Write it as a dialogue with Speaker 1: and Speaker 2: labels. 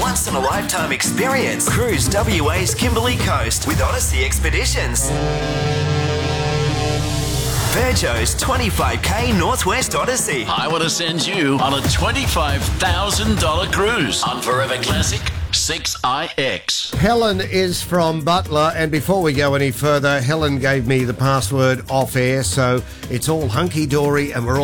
Speaker 1: once-in-a-lifetime experience. Cruise WA's Kimberley Coast with Odyssey Expeditions. Virgo's 25k Northwest Odyssey.
Speaker 2: I want to send you on a $25,000 cruise on Forever Classic 6IX.
Speaker 3: Helen is from Butler, and before we go any further, Helen gave me the password off air, so it's all hunky-dory and we're all